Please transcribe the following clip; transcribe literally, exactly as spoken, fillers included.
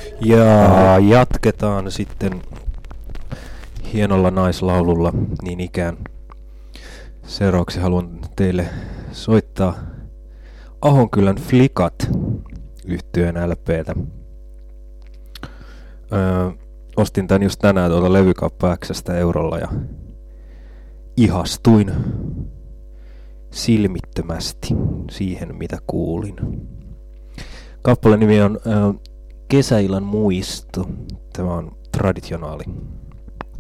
Ja jatketaan sitten hienolla naislaululla niin ikään. Seuraavaksi haluan teille soittaa Ahonkylän Flikat yhtyeen L P:tä. Öö, ostin tän just tänään tuolta Levykauppa X:stä eurolla ja ihastuin silmittömästi siihen, mitä kuulin. Kappaleen nimi on öö, Kesäillan muisto. Tämä on traditionaali.